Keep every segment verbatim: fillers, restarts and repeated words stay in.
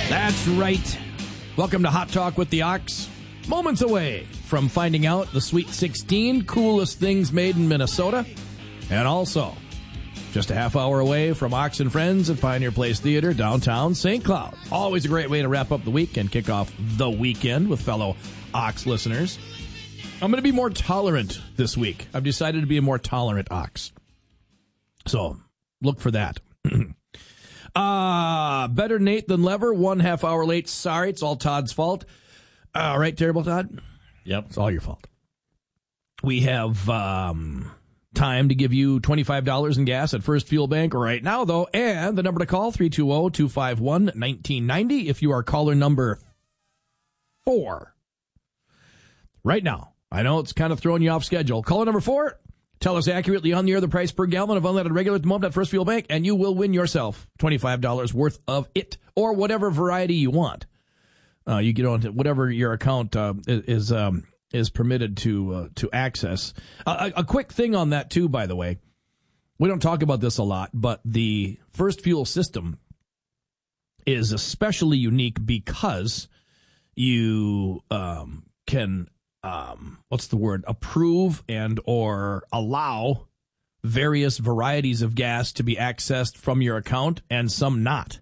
That's right. Welcome to Hot Talk with the Ox. Moments away from finding out the Sweet sixteen coolest things made in Minnesota. And also, just a half hour away from Ox and Friends at Pioneer Place Theater, downtown Saint Cloud. Always a great way to wrap up the week and kick off the weekend with fellow Ox listeners. I'm going to be more tolerant this week. I've decided to be a more tolerant Ox. So, look for that. Ah, uh, better Nate than Lever. One half hour late. Sorry, it's all Todd's fault. All right, terrible Todd? Yep. It's all your fault. We have um, time to give you twenty-five dollars in gas at First Fuel Bank right now, though. And the number to call, three two zero, two five one, one nine nine zero if you are caller number four. Right now. I know it's kind of throwing you off schedule. Caller number four. Tell us accurately on the air the price per gallon of unleaded regular at the moment at First Fuel Bank, and you will win yourself twenty-five dollars worth of it, or whatever variety you want. Uh, you get on to whatever your account uh, is um, is permitted to uh, to access. Uh, a, a quick thing on that, too, by the way. We don't talk about this a lot, but the First Fuel system is especially unique because you um, can... Um, what's the word? Approve and or allow various varieties of gas to be accessed from your account and some not.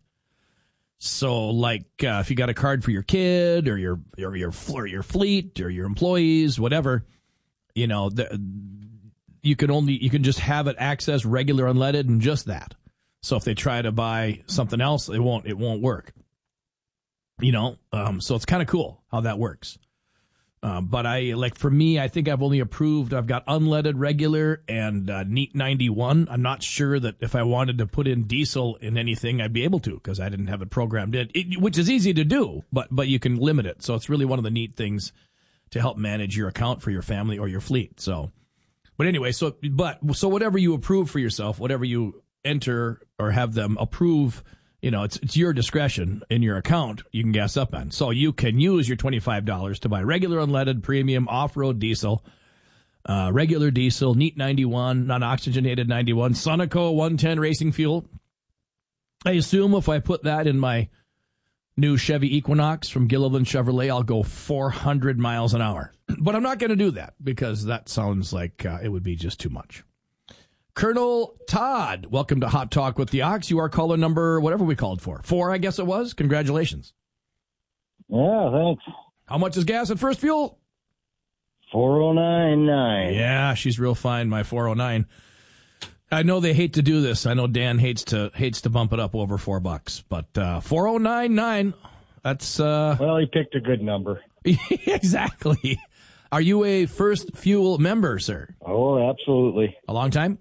So, like, uh, if you got a card for your kid or your or your or your fleet or your employees, whatever, you know, the, you can only you can just have it access regular unleaded and just that. So if they try to buy something else, it won't it won't work. You know, um, so it's kind of cool how that works. Uh, but I, like, for me, I think I've only approved, I've got unleaded regular and uh, Neat ninety-one. I'm not sure that if I wanted to put in diesel in anything, I'd be able to because I didn't have it programmed in, it, which is easy to do, but but you can limit it. So it's really one of the neat things to help manage your account for your family or your fleet. So, but anyway, so but so whatever you approve for yourself, whatever you enter or have them approve, you know, it's it's your discretion in your account you can gas up on. So you can use your twenty-five dollars to buy regular unleaded, premium, off-road diesel, uh, regular diesel, Neat ninety-one, non-oxygenated ninety-one, Sunoco one ten racing fuel. I assume if I put that in my new Chevy Equinox from Gilliland Chevrolet, I'll go four hundred miles an hour. But I'm not going to do that because that sounds like uh, it would be just too much. Colonel Todd, welcome to Hot Talk with the Ox. You are caller number, whatever we called for. Four, I guess it was. Congratulations. Yeah, thanks. How much is gas at First Fuel? four oh nine nine. Yeah, she's real fine, my four oh nine. I know they hate to do this. I know Dan hates to hates to bump it up over four bucks. But uh, four oh nine nine, that's... Uh... Well, he picked a good number. Exactly. Are you a First Fuel member, sir? Oh, absolutely. A long time?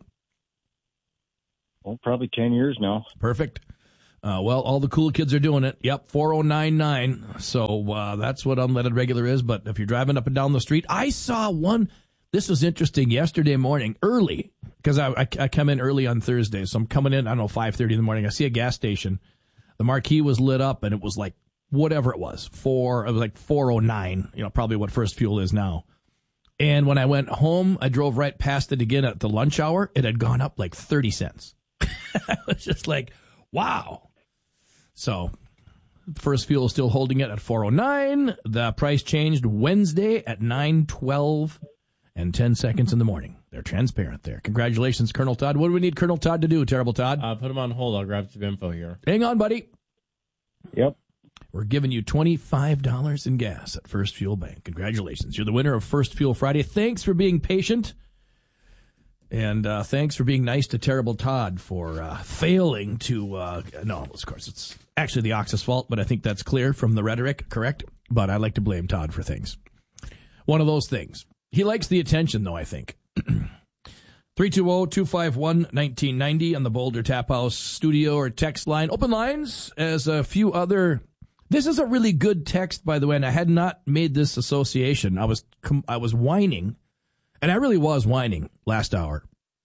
Well, probably ten years now. Perfect. Uh, well, all the cool kids are doing it. Yep, four oh nine nine. So uh, that's what unleaded regular is. But if you're driving up and down the street, I saw one. This was interesting yesterday morning, early, because I, I, I come in early on Thursday. So I'm coming in, I don't know, five thirty in the morning. I see a gas station. The marquee was lit up, and it was like whatever it was, four. It was like four oh nine, you know, probably what First Fuel is now. And when I went home, I drove right past it again at the lunch hour. It had gone up like thirty cents. I was just like, wow. So First Fuel is still holding it at four oh nine. The price changed Wednesday at nine twelve and ten seconds in the morning. They're transparent there. Congratulations, Colonel Todd. What do we need Colonel Todd to do, Terrible Todd? Uh, put him on hold. I'll grab some info here. Hang on, buddy. Yep. We're giving you twenty-five dollars in gas at First Fuel Bank. Congratulations. You're the winner of First Fuel Friday. Thanks for being patient. And uh, thanks for being nice to Terrible Todd for uh, failing to, uh, no, of course, it's actually the Ox's fault, but I think that's clear from the rhetoric, correct? But I like to blame Todd for things. One of those things. He likes the attention, though, I think. three two zero, two five one, one nine nine zero on the Boulder Tap House studio or text line. Open lines as a few other... This is a really good text, by the way, and I had not made this association. I was I was whining. And I really was whining last hour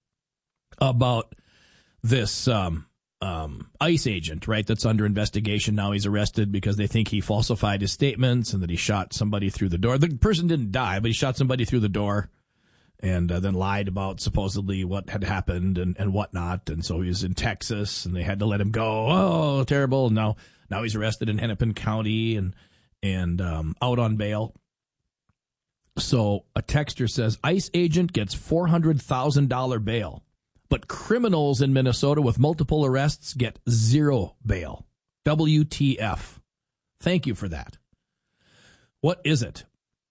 about this um, um, ICE agent, right, that's under investigation. Now he's arrested because they think he falsified his statements and that he shot somebody through the door. The person didn't die, but he shot somebody through the door and uh, then lied about supposedly what had happened and, and whatnot. And so he was in Texas, and they had to let him go. Oh, terrible. Now, Now he's arrested in Hennepin County and and um, out on bail. So a texter says, ICE agent gets four hundred thousand dollars bail, but criminals in Minnesota with multiple arrests get zero bail. W T F. Thank you for that. What is it?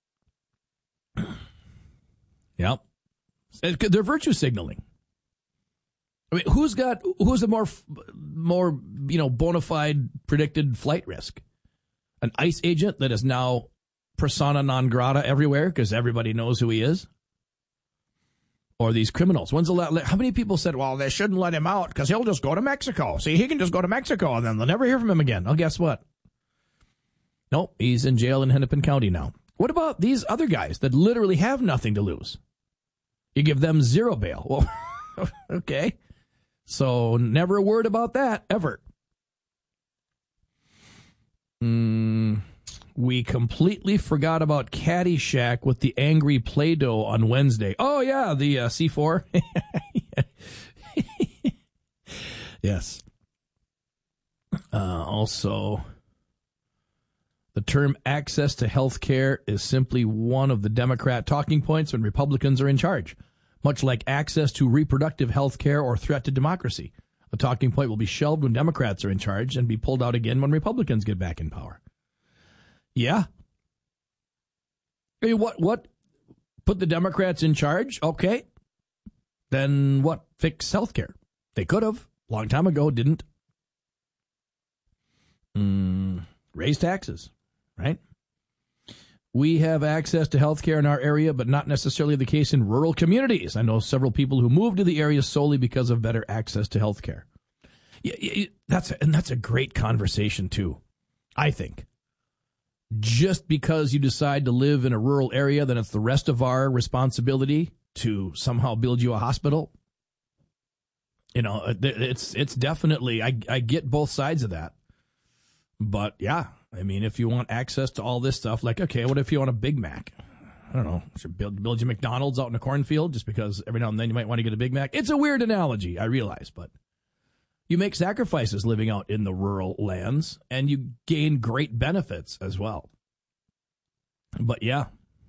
Yep. They're virtue signaling. I mean, who's got, who's the more, more, you know, bona fide predicted flight risk? An ICE agent that is now persona non grata everywhere because everybody knows who he is? Or these criminals? When's the la- how many people said, well, they shouldn't let him out because he'll just go to Mexico. See, he can just go to Mexico and then they'll never hear from him again. Oh, guess what? Nope, he's in jail in Hennepin County now. What about these other guys that literally have nothing to lose? You give them zero bail. Well, okay. So never a word about that, ever. Mm, we completely forgot about Caddyshack with the angry Play-Doh on Wednesday. Oh, yeah, the uh, C four. Yes. Uh, also, the term access to health care is simply one of the Democrat talking points when Republicans are in charge. Much like access to reproductive health care or threat to democracy. The talking point will be shelved when Democrats are in charge and be pulled out again when Republicans get back in power. Yeah. I mean, what, what, put the Democrats in charge? Okay. Then what? Fix health care. They could have. Long time ago, didn't. Mm, raise taxes, right? We have access to health care in our area, but not necessarily the case in rural communities. I know several people who moved to the area solely because of better access to health care. Yeah, yeah, that's a, and that's a great conversation, too, I think. Just because you decide to live in a rural area, then it's the rest of our responsibility to somehow build you a hospital. You know, it's it's definitely, I, I get both sides of that. But, yeah, I mean, if you want access to all this stuff, like, okay, what if you want a Big Mac? I don't know, should build, build you McDonald's out in a cornfield just because every now and then you might want to get a Big Mac? It's a weird analogy, I realize, but you make sacrifices living out in the rural lands, and you gain great benefits as well. But, yeah.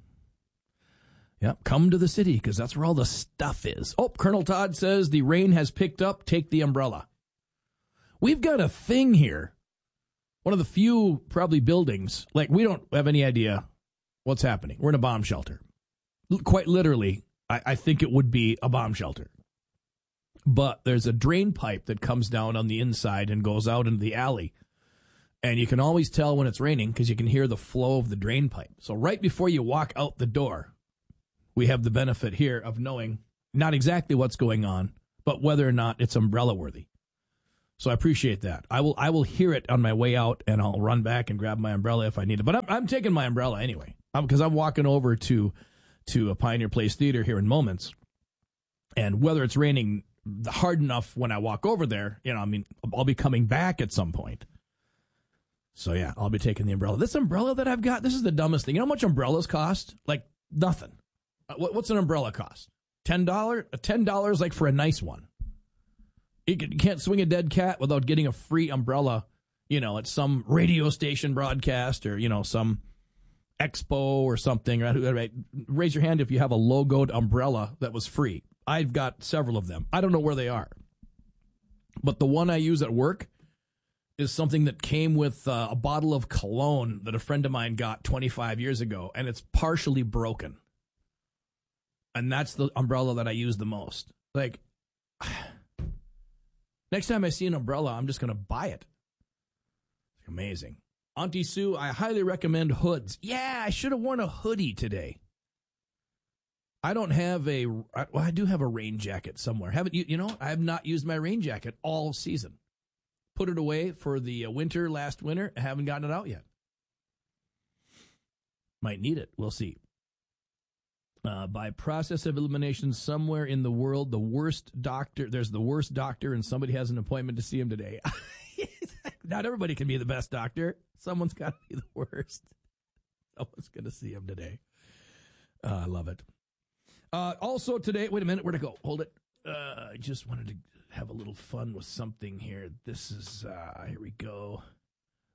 Yeah, come to the city because that's where all the stuff is. Oh, Colonel Todd says the rain has picked up. Take the umbrella. We've got a thing here. One of the few, probably, buildings, like, we don't have any idea what's happening. We're in a bomb shelter. Quite literally, I, I think it would be a bomb shelter. But there's a drain pipe that comes down on the inside and goes out into the alley. And you can always tell when it's raining because you can hear the flow of the drain pipe. So right before you walk out the door, we have the benefit here of knowing not exactly what's going on, but whether or not it's umbrella worthy. So I appreciate that. I will I will hear it on my way out, and I'll run back and grab my umbrella if I need it. But I'm, I'm taking my umbrella anyway, because I'm, I'm walking over to to a Pioneer Place Theater here in moments. And whether it's raining hard enough when I walk over there, you know, I mean, I'll be coming back at some point. So, yeah, I'll be taking the umbrella. This umbrella that I've got, this is the dumbest thing. You know how much umbrellas cost? Like, nothing. What, what's an umbrella cost? ten dollars? ten dollars like for a nice one. You can't swing a dead cat without getting a free umbrella, you know, at some radio station broadcast or, you know, some expo or something. Right? Raise your hand if you have a logoed umbrella that was free. I've got several of them. I don't know where they are. But the one I use at work is something that came with uh, a bottle of cologne that a friend of mine got twenty-five years ago, and it's partially broken. And that's the umbrella that I use the most. Like, next time I see an umbrella, I'm just going to buy it. It's amazing. Auntie Sue, I highly recommend hoods. Yeah, I should have worn a hoodie today. I don't have a, well, I do have a rain jacket somewhere. Haven't you, you know, I have not used my rain jacket all season. Put it away for the winter last winter. I haven't gotten it out yet. Might need it. We'll see. Uh, by process of elimination, somewhere in the world, the worst doctor, there's the worst doctor, and somebody has an appointment to see him today. Not everybody can be the best doctor. Someone's got to be the worst. Someone's going to see him today. Uh, I love it. Uh, also today, wait a minute, where'd it go? Hold it. Uh, I just wanted to have a little fun with something here. This is, uh, here we go.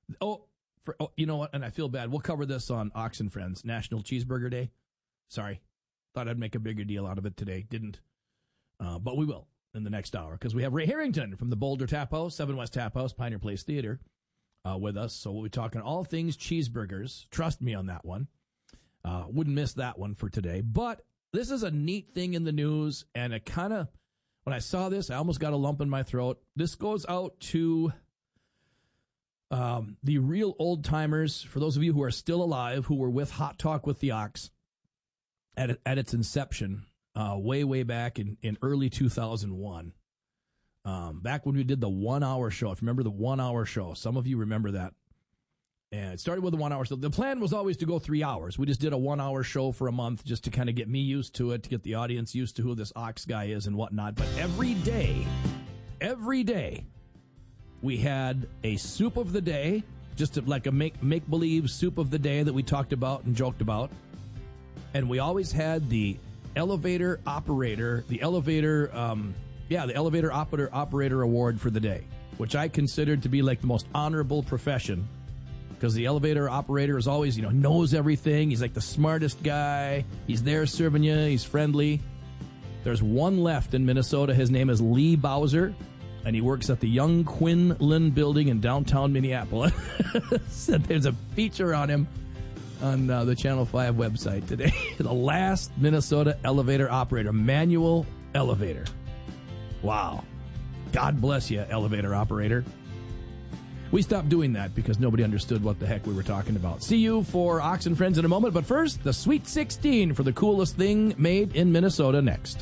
Oh, for, oh, you know what? And I feel bad. We'll cover this on Ox and Friends, National Cheeseburger Day. Sorry. Thought I'd make a bigger deal out of it today. Didn't. Uh, but we will in the next hour because we have Ray Harrington from the Boulder Tap House, Seven West Tap House, Pioneer Place Theater uh, with us. So we'll be talking all things cheeseburgers. Trust me on that one. Uh, wouldn't miss that one for today. But this is a neat thing in the news, and it kind of, when I saw this, I almost got a lump in my throat. This goes out to um, the real old-timers, for those of you who are still alive, who were with Hot Talk with the Ox at at its inception, uh, way, way back in, in early two thousand one. Um, back when we did the one-hour show. If you remember the one-hour show, some of you remember that. And it started with a one-hour show. The plan was always to go three hours. We just did a one-hour show for a month just to kind of get me used to it, to get the audience used to who this Ox guy is and whatnot. But every day, every day, we had a soup of the day, just to, like a make, make-believe soup of the day that we talked about and joked about. And we always had the elevator operator, the elevator, um, yeah, the elevator operator, operator award for the day, which I considered to be like the most honorable profession. Because the elevator operator is always, you know, knows everything. He's like the smartest guy. He's there serving you. He's friendly. There's one left in Minnesota. His name is Lee Bowser, and he works at the Young Quinlan Building in downtown Minneapolis. So there's a feature on him on uh, the Channel five website today. The last Minnesota elevator operator, manual elevator. Wow. God bless you, elevator operator. We stopped doing that because nobody understood what the heck we were talking about. See you for Ox and Friends in a moment, but first, the Sweet sixteen for the coolest thing made in Minnesota next.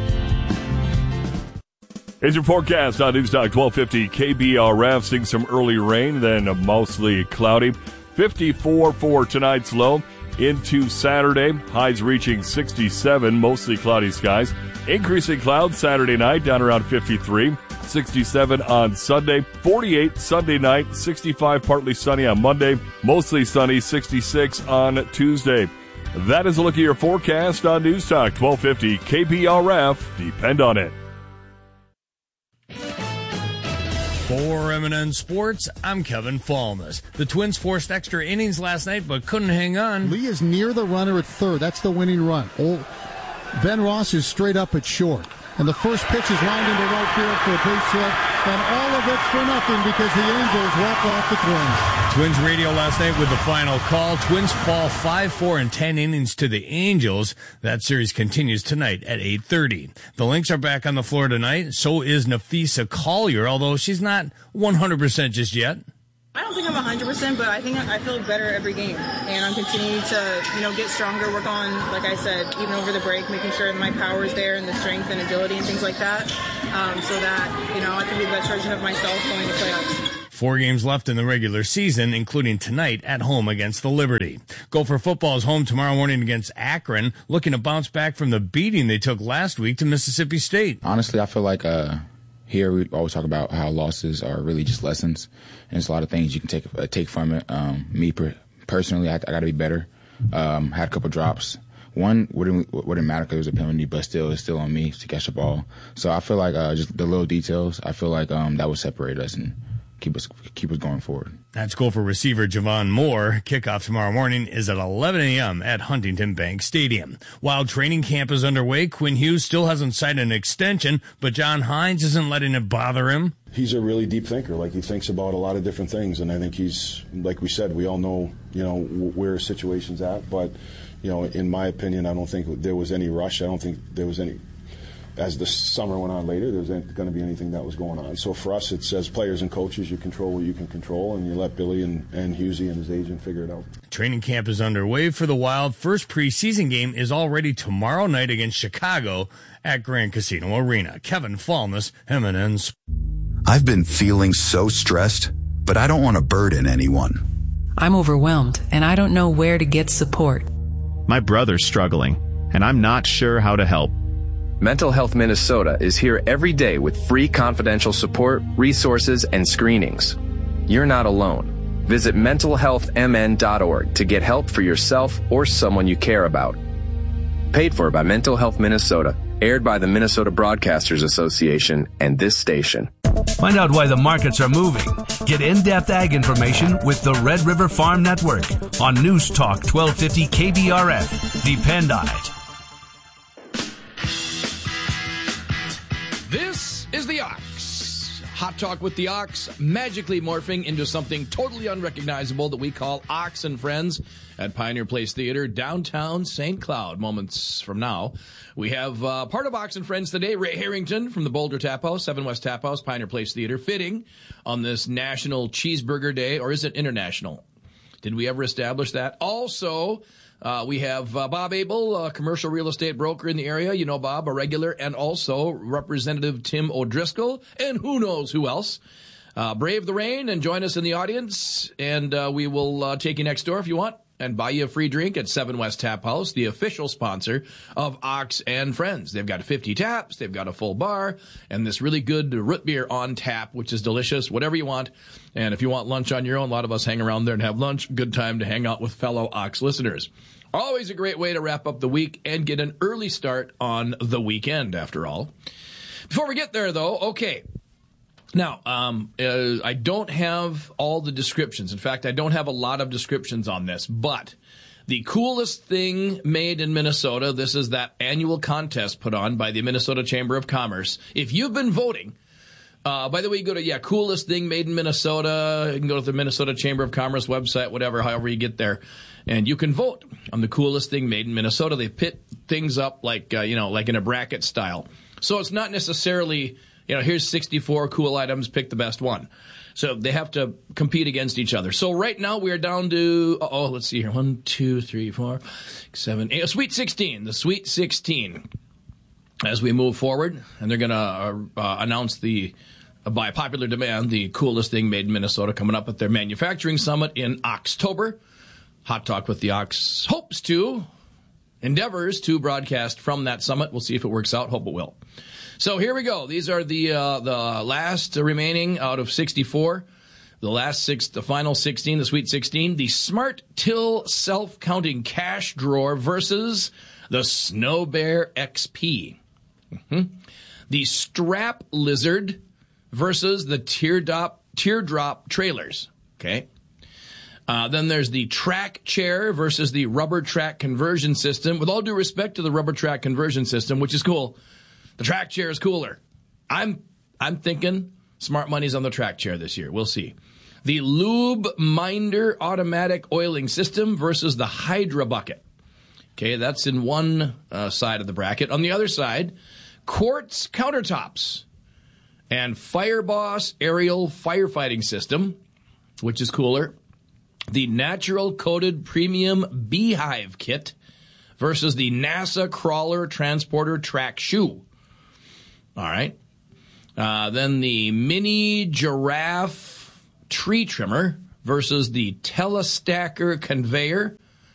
Here's your forecast on Newstalk twelve fifty K B R F. Seeing some early rain, then mostly cloudy. fifty-four for tonight's low. Into Saturday, highs reaching sixty-seven, mostly cloudy skies. Increasing clouds Saturday night, down around fifty-three. sixty-seven on Sunday, forty-eight Sunday night, sixty-five partly sunny on Monday, mostly sunny, sixty-six on Tuesday. That is a look at your forecast on Newstalk twelve fifty K B R F. Depend on it. For M and N Sports, I'm Kevin Falmus. The Twins forced extra innings last night, but couldn't hang on. Lee is near the runner at third. That's the winning run. Old Ben Ross is straight up at short. And the first pitch is lined into right field for a base hit. And all of it's for nothing because the Angels walk off the Twins. Twins radio last night with the final call. Twins fall five four in ten innings to the Angels. That series continues tonight at eight thirty. The Lynx are back on the floor tonight. So is Nafisa Collier, although she's not one hundred percent just yet. I don't think I'm one hundred percent, but I think I feel better every game. And I'm continuing to, you know, get stronger, work on, like I said, even over the break, making sure that my power is there and the strength and agility and things like that, um, so that, you know, I can be the best version of myself going to playoffs. Four games left in the regular season, including tonight at home against the Liberty. Gopher football is home tomorrow morning against Akron, looking to bounce back from the beating they took last week to Mississippi State. Honestly, I feel like uh, here we always talk about how losses are really just lessons, and there's a lot of things you can take uh, take from it. Um, me per- personally, I, I got to be better. Um, had a couple drops. One wouldn't wouldn't matter because it was a penalty, but still, it's still on me to catch the ball. So I feel like uh, just the little details. I feel like um, that would separate us and keep us keep us going forward. That's Gopher receiver Javon Moore. Kickoff tomorrow morning is at eleven a.m. at Huntington Bank Stadium. While training camp is underway, Quinn Hughes still hasn't signed an extension, but John Hines isn't letting it bother him. He's a really deep thinker. Like, he thinks about a lot of different things, and I think he's, like we said, we all know, you know, where his situation's at. But, you know, in my opinion, I don't think there was any rush. I don't think there was any. As the summer went on later, there was going to be anything that was going on. So for us, it's as players and coaches, you control what you can control, and you let Billy and, and Hughesy and his agent figure it out. Training camp is underway for the Wild. First preseason game is already tomorrow night against Chicago at Grand Casino Arena. Kevin Falmus, M and N's. I've been feeling so stressed, but I don't want to burden anyone. I'm overwhelmed, and I don't know where to get support. My brother's struggling, and I'm not sure how to help. Mental Health Minnesota is here every day with free confidential support, resources, and screenings. You're not alone. Visit mental health m n dot org to get help for yourself or someone you care about. Paid for by Mental Health Minnesota. Aired by the Minnesota Broadcasters Association and this station. Find out why the markets are moving. Get in-depth ag information with the Red River Farm Network on News Talk twelve fifty K B R F. Depend on it. This is the Ox. Hot Talk with the Ox, magically morphing into something totally unrecognizable that we call Ox and Friends at Pioneer Place Theater, downtown Saint Cloud. Moments from now, we have uh, part of Ox and Friends today, Ray Harrington from the Boulder Tap House, Seven West Tap House, Pioneer Place Theater, fitting on this National Cheeseburger Day, or is it international? Did we ever establish that? Also, uh, we have uh, Bob Abel, a commercial real estate broker in the area. You know Bob, a regular, and also Representative Tim O'Driscoll, and who knows who else. Uh, brave the rain and join us in the audience, and uh, we will uh, take you next door if you want and buy you a free drink at Seven West Tap House, the official sponsor of Ox and Friends. They've got fifty taps, they've got a full bar, and this really good root beer on tap, which is delicious, whatever you want. And if you want lunch on your own, a lot of us hang around there and have lunch. Good time to hang out with fellow Ox listeners. Always a great way to wrap up the week and get an early start on the weekend, after all. Before we get there, though, okay. Now, um, uh, I don't have all the descriptions. In fact, I don't have a lot of descriptions on this, but the coolest thing made in Minnesota, this is that annual contest put on by the Minnesota Chamber of Commerce. If you've been voting, uh, by the way, you go to, yeah, coolest thing made in Minnesota. You can go to the Minnesota Chamber of Commerce website, whatever, however you get there, and you can vote on the coolest thing made in Minnesota. They pit things up like, uh, you know, like in a bracket style. So it's not necessarily, you know, here's sixty-four cool items, pick the best one. So they have to compete against each other. So right now we are down to, oh, let's see here, one, two, three, four, seven, eight, Sweet sixteen, the Sweet sixteen as we move forward. And they're going to uh, uh, announce the, uh, by popular demand, the coolest thing made in Minnesota coming up at their manufacturing summit in October. Hot Talk with the Ox hopes to, endeavors to broadcast from that summit. We'll see if it works out. Hope it will. So here we go. These are the uh, the last remaining out of sixty-four. The last six, the final sixteen, the Sweet sixteen. The Smart Till self-counting cash drawer versus the Snow Bear X P. Mm-hmm. The Strap Lizard versus the Teardrop Teardrop Trailers. Okay. Uh, then there's the Track Chair versus the Rubber Track Conversion System. With all due respect to the Rubber Track Conversion System, which is cool, the Track Chair is cooler. I'm I'm thinking smart money's on the Track Chair this year. We'll see. The Lube Minder Automatic Oiling System versus the Hydra Bucket. Okay, that's in one uh, side of the bracket. On the other side, Quartz Countertops and Fireboss Aerial Firefighting System, which is cooler. The Natural Coated Premium Beehive Kit versus the NASA Crawler Transporter Track Shoe. All right. Uh, then the Mini Giraffe Tree Trimmer versus the Telestacker Conveyor.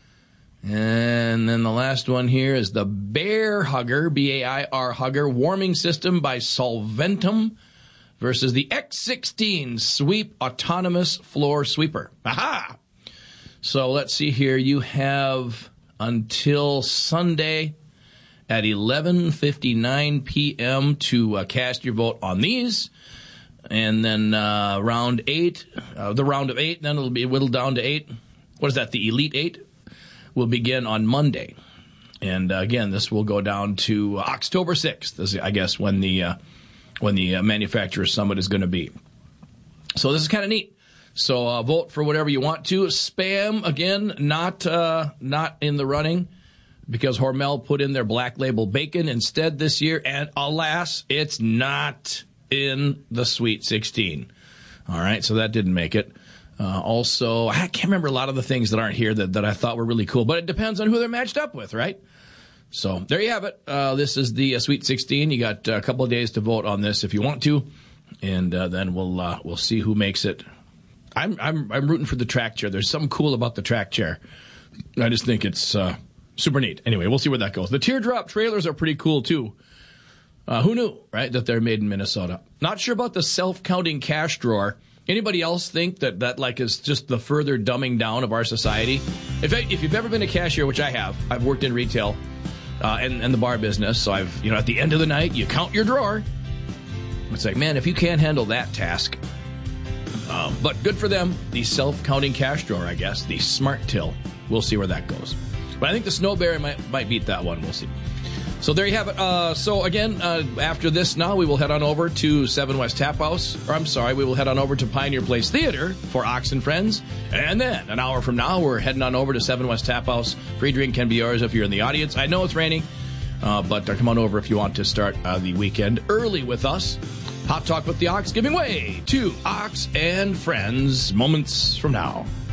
And then the last one here is the Bear Hugger, B A I R Hugger Warming System by Solventum versus the X sixteen Sweep Autonomous Floor Sweeper. Aha! So let's see here. You have until Sunday at eleven fifty-nine p.m. to uh, cast your vote on these. And then uh, round eight, uh, the round of eight, then it'll be whittled down to eight. What is that? The Elite Eight will begin on Monday. And uh, again, this will go down to uh, October sixth, is, I guess, when the uh, when the uh, Manufacturers Summit is going to be. So this is kind of neat. So uh, vote for whatever you want to. Spam, again, not uh, not in the running because Hormel put in their Black Label Bacon instead this year. And alas, it's not in the Sweet sixteen. All right, so that didn't make it. Uh, also, I can't remember a lot of the things that aren't here that, that I thought were really cool. But it depends on who they're matched up with, right? So there you have it. Uh, this is the uh, Sweet sixteen. You got a couple of days to vote on this if you want to. And uh, then we'll uh, we'll see who makes it. I'm I'm I'm rooting for the Track Chair. There's something cool about the Track Chair. I just think it's uh, super neat. Anyway, we'll see where that goes. The Teardrop Trailers are pretty cool too. Uh, who knew, right, that they're made in Minnesota? Not sure about the self-counting cash drawer. Anybody else think that that like is just the further dumbing down of our society? If I, if you've ever been a cashier, which I have, I've worked in retail uh, and and the bar business. So I've you know at the end of the night you count your drawer. It's like, man, if you can't handle that task. Um, but good for them. The self-counting cash drawer, I guess. The Smart Till. We'll see where that goes. But I think the Snowberry might, might beat that one. We'll see. So there you have it. Uh, so again, uh, after this now, we will head on over to Seven West Tap House. Or I'm sorry, we will head on over to Pioneer Place Theater for Ox and Friends. And then an hour from now, we're heading on over to Seven West Tap House. Free drink can be yours if you're in the audience. I know it's raining, uh, but uh, come on over if you want to start uh, the weekend early with us. Hot Talk with the Ox giving way to Ox and Friends moments from now.